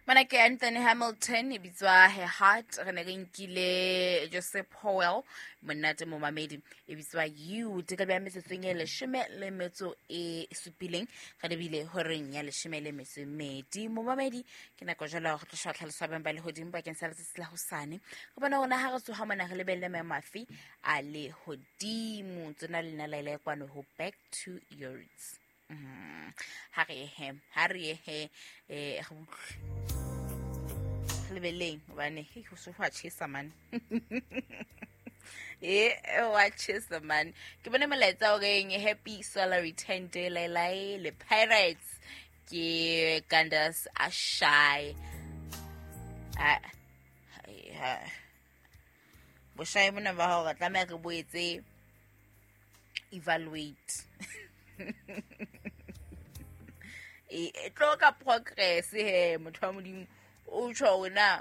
Mana ke Anthony Hamilton e bitswa Her Heart re ne re nkile Joseph Howell monate mo mamedi e bitswa You teka bya metsetsong ya leshome le metso e supileng ga le bile horeng ya leshome le metso e medi mo mamedi ke nako jalo go tlosa tlhalosa ba le hodimo ba keng sa letsatsi la hosane go bona gona ha re tsoga mona re lebelle mafi a le hodimo tsona le nna la ile kwano ho Back to Your Roots. Harry he lebeleng bane go se wa chesa man wa chesa man ke bone molaetsa o reng happy solar return day le Pirates ke Candace Ashai boshai mona ba ho ga tlameha re boetse evaluate e tloka progress he motho wa modimo o tsho ona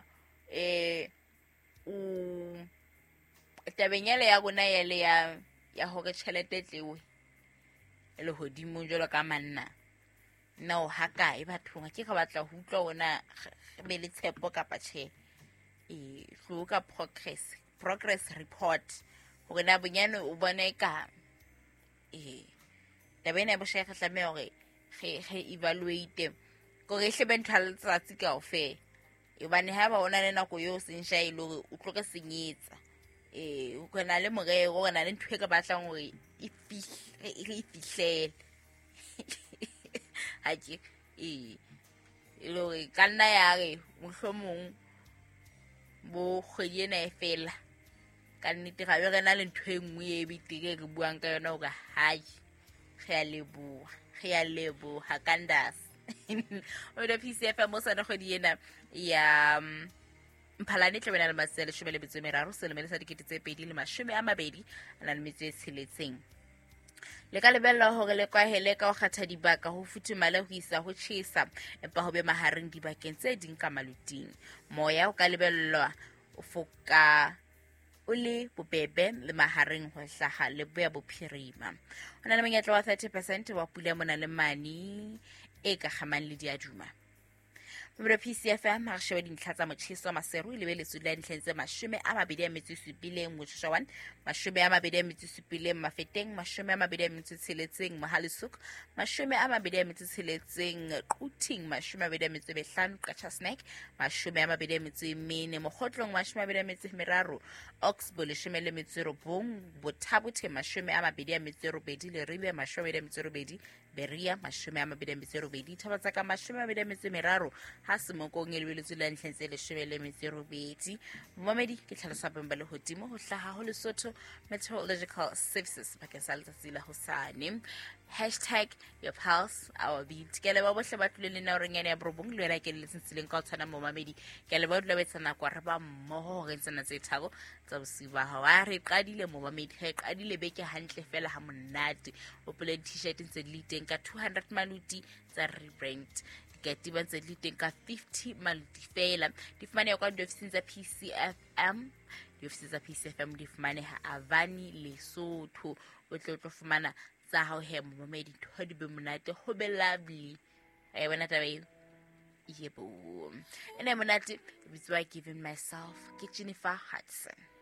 o tabenyele ya gona yele ya hore tšhelete tlewe le hodimo jolo ka manna nna o haka e bathong ke ga batla ho utlwa ona be le tshepo ka patshe tloka progress report hore na bonyane o bona ka tabena bo shega tlame hore ge evaluate go re hle benthal tsatsi ka ofe e bane ha ba ona le nako yo sensha ile hore o tloka senyetsa o kona le morego go na le ntwe ka batlang hore e fihlele ha ke lo re kana ya re mohlomong bo kgwediena e fela ka nnete ga re na le ntwe nngwe e bitike re buang ka yona hore hai ge a lebo ha Candace o da PCFM mo sana go diena ya mphalane tlebena le masele shobele betso meraro selemo sa dikete tse 2020 ana le metso e tsheletseng le ka lebella hore le kwahele ka o kgatha dibaka ho futhumala ho isa ho tjhesa empa ho be mahareng dibakeng tse ding ka maluting moya o ka lebellwa o foka o le bobebe le mahareng ho hlaha le boya bophirima ona le monyetla wa 30% wa pula mona le mani e ka kgamang le diaduma Mobile PCFM ha sheba dintlha tsa motjheso maseru le be le sula dintlha tse 27 motsho 1 27 mafeteng 26 mohalisuk 26 quting 25 qacha snack 24 mogotlong 23 oxbow 19 bothabothe 28 le ribe 28 beria 28 thabatsa ka 23 ha semokong e lebeletswe la ntlhentse le shebele metserobedi momedi ke tlhalosa bamba le hodimo ho hlaha ho Lesotho Meteorological Services bakeng sa letsatsi la hosane #yourpulse our beat ke le ba bohle ba tlile le naoreng ya borobong le ra ke le tsileng ka tsana mo mamedi ke le ba dula betsana kwa re ba mmoho re tsena tse tharo tsa bosiba ha wa re qadile mo mamedi he qadile beke hantle fela ha monate o pole t-shirt ntse le teng ka 200 maluti tsa rebrand ke tiba tse le teng ka 50 maluti fela di fumane kwa diofising tsa PCFM diofising tsa PCFM di fumane ha Avani Lesotho o tlo fumana tsa hao he mo mamedi ho di be monate ho be lovely ai bona tabe yebo ene monate it's why giving myself ke Jennifer Hudson.